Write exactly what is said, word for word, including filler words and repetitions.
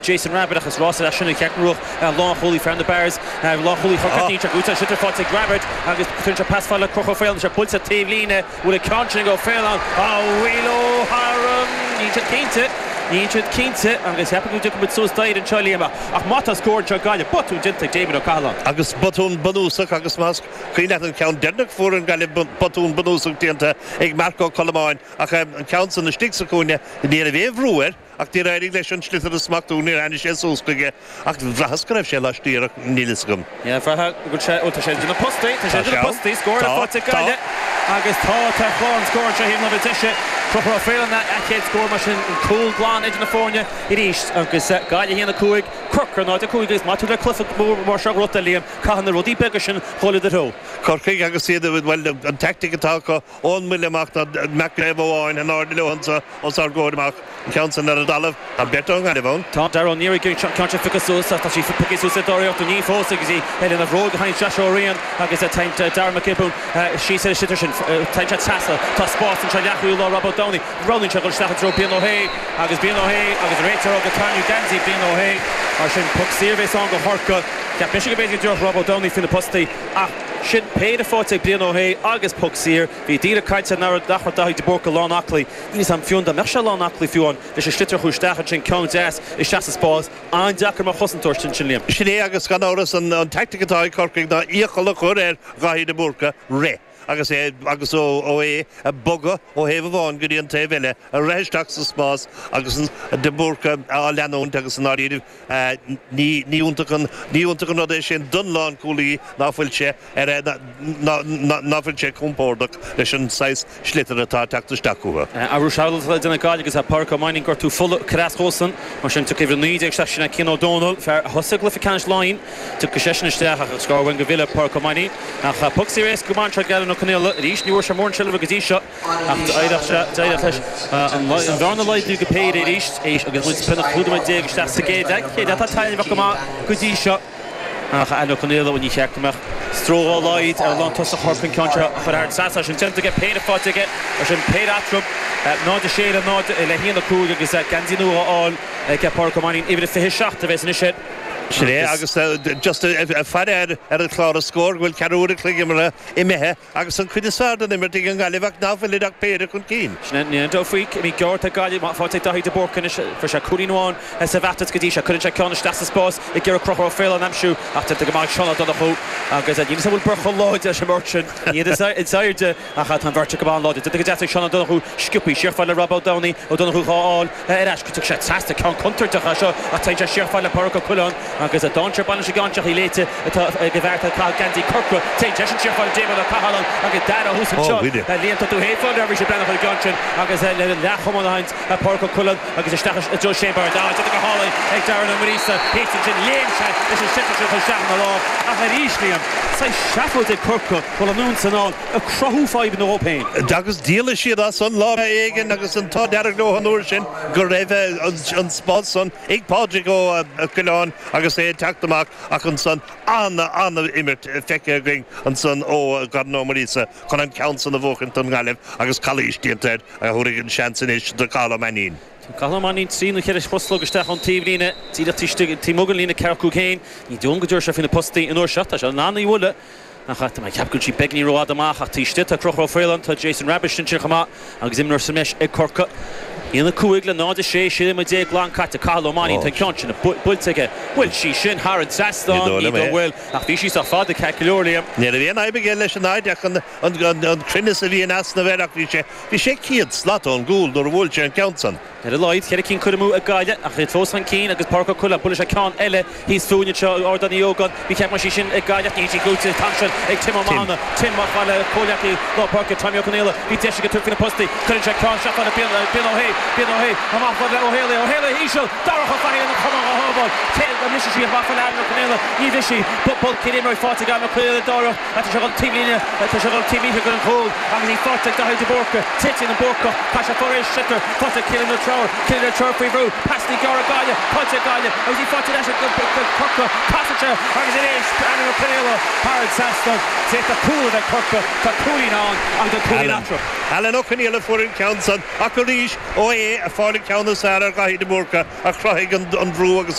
Jason Rabbit achas Ross a sinna ceacnúach lá choí fear the bars lá choí chocatín úta sitar fáte Grabbert agus tunse pasfáile crocho féil se pulsa taobh líne bhfuil a conching go féil an á bhuiilo haram ní cénte ní cénte agus heappa go dú mit sos daid an seoíama ach mata scóir se gáile botú dinta David O'Callaghan agus botún banúsach agus más chuoine an ceann dennach fuair an gaile botún banúsach dinta ag Marco Colomáin ach an ceann san na stigsa cúine ní a bhéh rúir ach tí réidir leis an slitar a smachtúní an sé súspaige ach bhrachas go raibh sé leistíar nílas gom. Ja, bhrachas go sé ó tá sé duna postí tá sé duna postí scóir a fáte gaile agus tá tá chláán scóir se híomh na bhteise Proper féil na achéad scóir mar sin cool glán idir na fórne i ríist agus gaile híanana cúig crocr náid a cúig is má tú le clufa mar se rota líam caihan na rodí beige sin chola de ró. Corcaig agus siad bhfuil an tactic atá ón milliach na mecréh óháin an áir lehansa os ar ggóideach ceansan ar a dalamh a betong a bhn. Tá darón níir ceanse ficasúsa tá sí ficasúsa doíocht ní fósa agus í heile na bhróg hain seoíon agus taint dar macipún sí sé sitar sin tainte tasa tá spás an se leachú lá Rob O'Downey Ronin se go stacha tro Bíon O'Hay agus Bíon O'Hay agus réitar agus Tanya Ganzi Bíon O'Hay ar sin puc sirvéis an go horca ceap mis go beidir dúach Rob O'Downey fin na postí ach sin péad a fáte Bíon O'Hay agus puc sir hí díra caiite ná dachar daigh de borca lán aclaí níos an fiúnda me se lán aclaí fiúin leis sé slitar chuú stacha sin ceann deas is seaas spás an dechar mar chosantóir sin sin líam. Sin é agus gan áras an tactic atá Corcaig na íochail chur ar gaí de borca ré. agus é agus ó ó é a boga ó héh bháin go dtíon taobh eile a réisteach sa spás agus de burca á leanún agus an áíidir ní níúntachan níúntachan nó é sin dunláán cúlaí náfuilte ar náfuilte compórdach leis an seis slitar atá teachtasteachúha. A rúsáil duna gáil agus a parca mining gur tú full crasthósan mar sin tu céhir níd ag seisina cin O'Donnell fear thosa glyficáis láin tu go seisinisteach agus scáhain go bhile parca mining nach puxí rééis go máin tre nó Canela rís níor sem mór silver agus ísio ach éideach se éideach leis an bharna leidú go péir é ríist éis agus muid pinna chuúda mai déag sta sa géide chéad atá taimh go má go dísio ach anna Canela bhain ní cheachtamach stróá leid ar lá tosa chorpin ceantra chur ar sasa sin tenta go péad a fátige ar sin péad atrum náid a séad a náid le híanana cúig agus Ganzi nuaáil ce parca mining idir fihe seachta bheits in isise Sné agus just a fare ar a chlár a scór bhfuil ceúra chuigimara imethe agus an chuidirsáda nimar tí an gáilehah náfuileach péidir chun cín. Sné ní dó faoi mí geirta gáile má fáte daí de borcan for se cuaíháin sa bhetas go dtí se chuann se ceanna sta spás i ggéar crochar féil an amsú ach tu go má seanna do chu agus a dhéana bhfuil burcha láide a sem martin iad a cha an bhirte go bá láide. Tu go deach seanna do chu sciúpaí siarfáile Rob O'Downey ó donna chu chááil eis go tu sé testa cean contarteach seo a tainte siarfáile parca chuán agus a dáintear bailna sé gáinteach í léite atá go bhharrta cá Ganzi Corcra tainte sin siarfáil David O'Callaghan agus dara hús an seo líonanta tú héfáil arbhí sé brena chu gáintin agus le lechamáin haint a parca chulan agus isteach Joe Chamber dá go hála ag darna Marisa Payton sin léimse leis an sitar chu seach na lá a chu rísliam sa seafú de Corcra bhil an nún sanán a crothú fáib nó ópéin. Agus díala siad as an lá éigen agus an tá dearach nó an úair sin go raibh an spás san ag pádraigh ó Cuileáin agus é teachtamach ach an san anna anna imirt feice ring an san ó Garnó Marisa chun an ceann san na bhóchan don gaileh agus chalíos díantaid a thuirigh an seansan is do cála manín. Calamanín tríú chéir postlogaisteach an tíomhlína tíad tímogan lína cearcú chéin ní dún go dúir se fin na postí in uair seachta se nána bhla nach chatta mai ceapcúil sí begní roiád amach ach tí stita crochá féileán tá Jason Rabbit sin chama agus imnar sa meis ag Corca Íana cúig le náid sé siad mo dé glán caite Calamanín tá ceann sin na builteige bhfuil sí sin Harrod Saston ní go bhfuil ach bhí sí sa fád a ceiciúirliam. Ní a bhíon aibigé leis an aideach an crinne a bhíon as na bheach bhí sé bhí sé ciad slatón gúil do bhfuil sé an ceansan. Er leid chéir cín chumú a gaiile ach é fós an cín agus parca chula bula sé ceann eile hís fúne seo ordaní ógad bhí ceap mar sí sin ag gaiile ní gúte tansin ag Tim O'Mahony Tim mar bhile cóileachtaí lá parca Tommy O'Connell hí de go tufinna postí chuann sé ceann seachna Bíon O'Hay Bíon O'Hay amach bhile O'Haley O'Haley híisiil daracha faí an chumá a ball. Miss she off an Alan Canela. Either she put Paul Killian right fought to go McClure the door. At the Shagun team line. At the Shagun team meter going cold. And he fought to the High Borka. Tits in the Borka. Pasha Forest Shitter. Fought to Killian the Trower. Killian the Trower free row. Pass the Garagaya. Punch it Gaia. As he fought to that Kirka. Passenger. As it is. Alan Canela. Hard Saston. Take the cool of the Kirka. The cooling on. And the cooling after. Alan O'Connell for in Counson. Akarish. O A. A foreign Count of Sarah. Guy de Borka. A Craig and Drew.